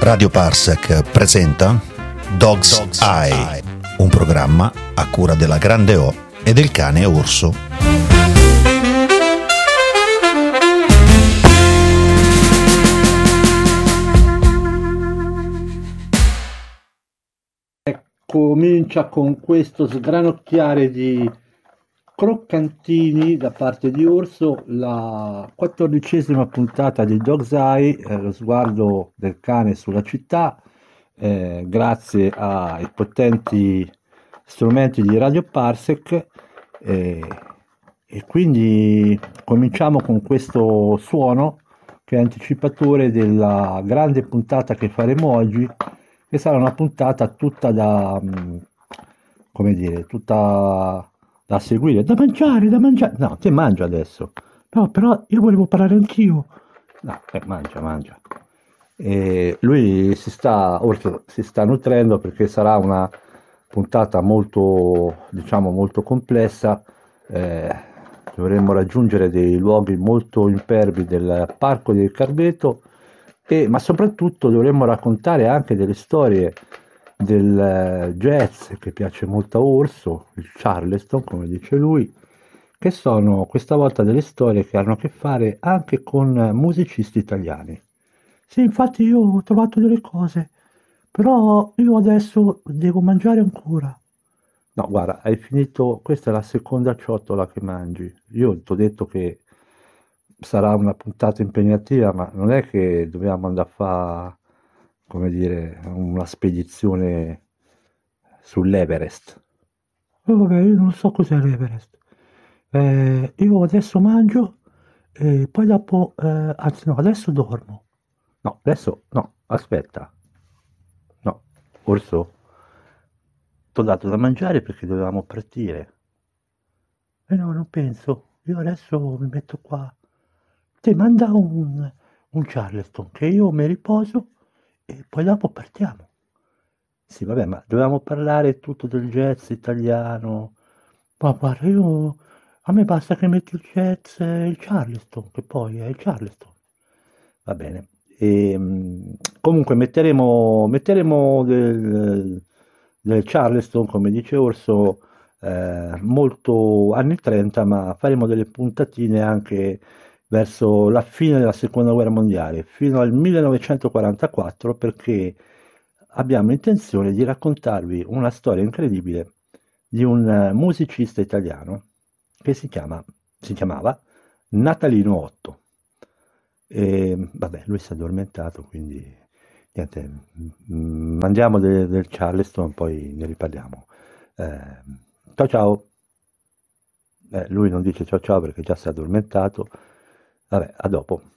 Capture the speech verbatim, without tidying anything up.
Radio Parsec presenta Dog's, Dog's Eye, Eye, un programma a cura della Grande O e del cane orso. Comincia con questo sgranocchiare di croccantini da parte di Orso la quattordicesima puntata di Dog's Eye, eh, lo sguardo del cane sulla città, eh, grazie ai potenti strumenti di Radio Parsec, eh, e quindi cominciamo con questo suono che è anticipatore della grande puntata che faremo oggi, che sarà una puntata tutta da, come dire, tutta da seguire, da mangiare, da mangiare. No, te mangia adesso. No, però io volevo parlare anch'io. No, eh, mangia, mangia. E lui si sta, orso, si sta nutrendo perché sarà una puntata molto, diciamo, molto complessa. Eh, dovremmo raggiungere dei luoghi molto impervi del Parco del Carbeto, e, ma soprattutto dovremmo raccontare anche delle storie del jazz che piace molto a Orso, il Charleston come dice lui, che sono questa volta delle storie che hanno a che fare anche con musicisti italiani. Sì, infatti io ho trovato delle cose, però io adesso devo mangiare ancora. No, guarda, hai finito, questa è la seconda ciotola che mangi. Io ti ho detto che sarà una puntata impegnativa, ma non è che dobbiamo andare a fare, come dire, una spedizione sull'Everest. Oh, vabbè, io non so cos'è l'Everest. Eh, io adesso mangio e poi dopo, eh, anzi no, adesso dormo. No, adesso, no, aspetta. No, Orso, ti ho dato da mangiare perché dovevamo partire. E no, non penso. Io adesso mi metto qua. Te manda un, un Charleston che io mi riposo e poi dopo partiamo. Sì, vabbè, ma dovevamo parlare tutto del jazz italiano. Ma guarda, io, a me basta che metti il jazz e il Charleston, che poi è il Charleston. Va bene. E, mh, comunque metteremo, metteremo del, del Charleston, come dice Orso, eh, molto anni trenta, ma faremo delle puntatine anche verso la fine della seconda guerra mondiale, fino al millenovecentoquarantaquattro, perché abbiamo intenzione di raccontarvi una storia incredibile di un eh, musicista italiano che si chiama, si chiamava Natalino Otto. E vabbè, lui si è addormentato, quindi niente, mm, mandiamo de- del Charleston, poi ne riparliamo. Eh, ciao ciao. Eh, lui non dice ciao ciao perché già si è addormentato. Vabbè, a dopo.